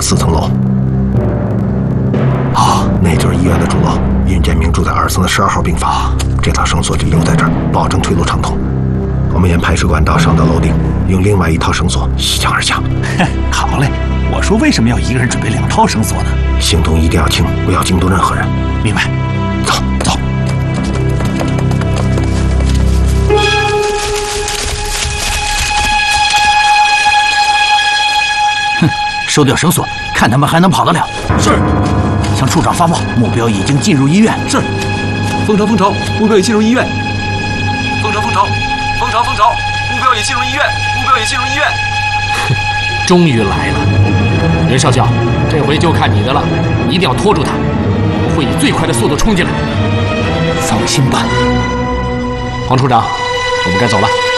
4层楼。好，那就是医院的主楼。尹建明住在2层的12号病房，这套绳索就留在这儿，保证退路畅通。我们沿排水管道上到楼顶，用另外一套绳索袭墙而下。 好嘞，我说为什么要一个人准备2套绳索呢？ 行动一定要轻，不要惊动任何人。 明白。 走走。 哼，收掉绳索，看他们还能跑得了。 是。 向处长发报，目标已经进入医院。 是。蜂巢，目标已进入医院。蜂巢，目标已进入医院。 终于来了，袁少校，这回就看你的了，一定要拖住他，我会以最快的速度冲进来。 放心吧， 黄处长，我们该走了。